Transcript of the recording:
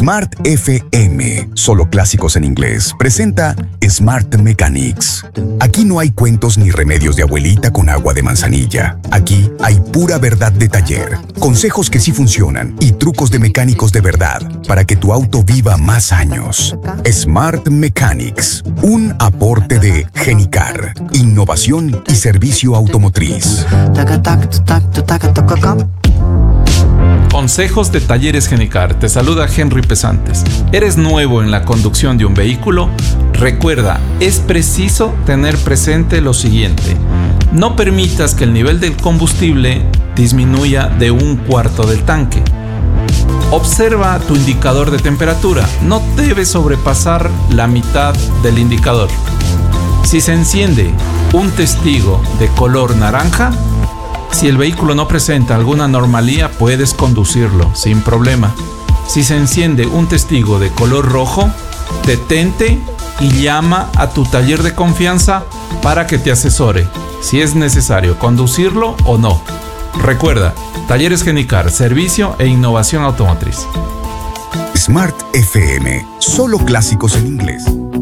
Smart FM, solo clásicos en inglés, presenta Smart Mechanics. Aquí no hay cuentos ni remedios de abuelita con agua de manzanilla. Aquí hay pura verdad de taller, consejos que sí funcionan y trucos de mecánicos de verdad para que tu auto viva más años. Smart Mechanics, un aporte de Genicar, innovación y servicio automotriz. Consejos de Talleres Genicar. Te saluda Henry Pesantes. ¿Eres nuevo en la conducción de un vehículo? Recuerda, es preciso tener presente lo siguiente. No permitas que el nivel del combustible disminuya de 1/4 del tanque. Observa tu indicador de temperatura. No debe sobrepasar la mitad del indicador. Si se enciende un testigo de color naranja, si el vehículo no presenta alguna anomalía, puedes conducirlo sin problema. Si se enciende un testigo de color rojo, detente y llama a tu taller de confianza para que te asesore si es necesario conducirlo o no. Recuerda, Talleres Genicar, servicio e innovación automotriz. Smart FM, solo clásicos en inglés.